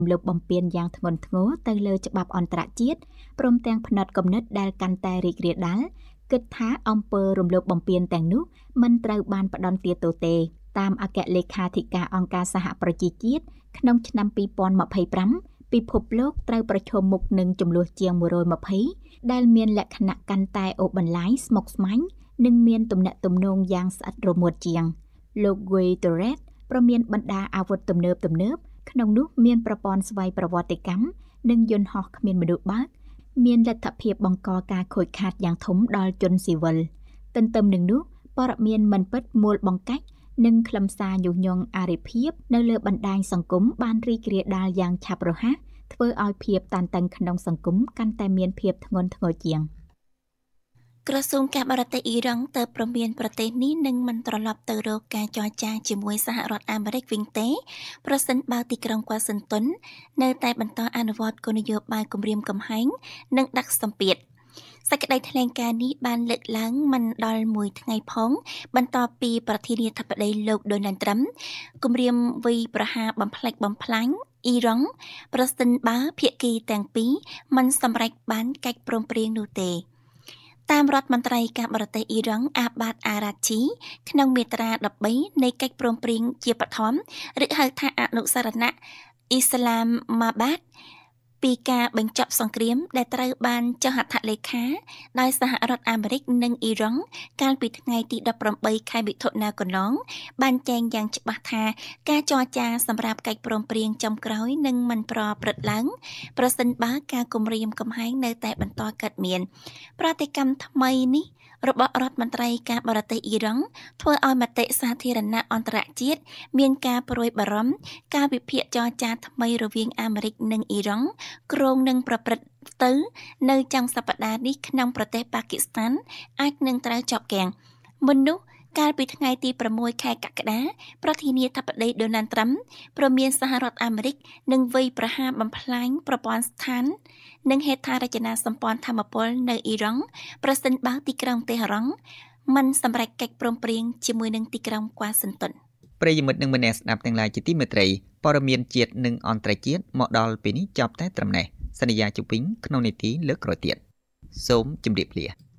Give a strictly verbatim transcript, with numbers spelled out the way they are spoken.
លើកបំពេញយ៉ាងធ្ងន់ធ្ងរទៅលើច្បាប់អន្តរជាតិព្រមទាំងផ្នត់គំនិតដែលកាន់តែរីករាលដាលគិតថាអំពើរំលោភបំពានទាំងនោះមិនត្រូវបានផ្ដន្ទាទោសទេតាមអគ្គលេខាធិការអង្គការសហប្រជាជាតិក្នុងឆ្នាំពីរពាន់ម្ភៃប្រាំពិភពលោកត្រូវប្រឈមមុខនឹងចំនួនជាងមួយរយម្ភៃដែលមានលក្ខណៈកាន់តែអូសបន្លាយស្មុគស្មាញនិងមានទំនាក់ទំនងយ៉ាងស្អិតរមួតជាងលោក Guterres ប្រមានបណ្ដាអាវុធទំនើបទំនើបក្នុងនោះមានប្រព័ន្ធស្វ័យប្រវត្តិកម្មនិងយន្តហោះគ្មានមនុស្សបើកមានលទ្ធភាពបង្កការខូចខាតយ៉ាងធំដល់ជនស៊ីវិលទន្ទឹមនឹងនោះព័ត៌មានមិនពិតមូលបង្កាច់និងខ្លឹមសារញុះញង់អារិភាពនៅលើបណ្ដាញសង្គមបានរីករាលដាលយ៉ាងឆាប់រហ័សធ្វើឲ្យភាពតានតឹងក្នុងសង្គមកាន់តែមានភាពធ្ងន់ធ្ងរជាងក្រសួងការបរទេសអ៊ីរ៉ង់ទៅប្រមានប្រទេសនេះនឹងមិនត្រឡប់ទៅរកការចរចាជាមួយសហរដ្ឋអាមេរិកវិញទេប្រសិនបើទីក្រុងវ៉ាស៊ីនតោននៅតែបន្តអនុវត្តគោលនយោបាយគំរាមកំហែងនិងដាក់សម្ពាធសេចក្តីថ្លែងការណ៍នេះបានលើកឡើងមិនដល់មួយថ្ងៃផងបន្ទាប់ពីប្រធានាធិបតីលោកដូណាល់ត្រាំគម្រាមវាយប្រហារបំផ្លិចបំផ្លាញអ៊ីរ៉ង់ប្រសិនបើភាគីទាំងពីរមិនសម្រេចបានកិច្ចព្រមព្រៀងនោះទេតាមរដ្ឋមន្ត្រីការបរទេសអ៊ីរ៉ង់អាបាតអារ៉ាជីក្នុងមាត្រាដប់បីនៃកិច្ចព្រមព្រៀងជាបឋមឬហៅថាអនុសរណៈអ៊ីស្លាមាបាតពីការបញ្ចប់សង្គ្រាមដែលត្រូវបានចុះហត្ថលេខាដោយសហរដ្ឋអាមេរិកនិងអ៊ីរ៉ង់កាលពីថ្ងៃទីដប់ប្រាំបីខែមិថុនាកន្លងបានចែងយ៉ាងច្បាស់ថាការចរចាសម្រាប់កិច្ចព្រមព្រៀងចុងក្រោយនឹងមិនប្រព្រឹត្តឡើងប្រសិនបើការគំរាមកំហែងនៅតែបន្តកើតមានប្រតិកម្មថ្មីនេះរបស់រដ្ឋមន្ត្រីការបរទេសអ៊ីរ៉ង់ធ្វើឲ្យមតិសាធារណៈអន្តរជាតិមានការព្រួយបារម្ភការវិភាគចរចាថ្មីរវាងអាមេរិកនិងអ៊ីរ៉ង់គ្រោងនឹងប្រព្រឹត្តទៅនៅចុងសប្តាហ៍នេះក្នុងប្រទេសប៉ាគីស្ថានអាចនឹងត្រូវជាប់គាំងមុននោះកាលពីថ្ងៃទីប្រាំមួយខែកក្កដាប្រធានាធិបតីដូណាល់ត្រាំព្រមានសហរដ្ឋអាមេរិកនឹងវាយប្រហារបំផ្លាញប្រព័ន្ធស្ថាននិងហេដ្ឋារចនាសម្ព័ន្ធថាមពលនៅអ៊ីរ៉ង់ប្រសិនបើទីក្រុងតេហឺរ៉ង់មិនសម្រេចកិច្ចព្រមព្រៀងជាមួយនឹងទីក្រុងវ៉ាស៊ីនតោនប្រិយមិត្តនិងមនស្សស្ដាប់ទាំងឡាយជាទីមេត្រីព័ត៌មានជាតិនិងអន្តរជាតិមកដល់ពេលនេះចប់តែត្រឹមនេះសន្យាជុំវិញក្នុងនីតិលើកក្រោយទៀតសូមជម្រាបលា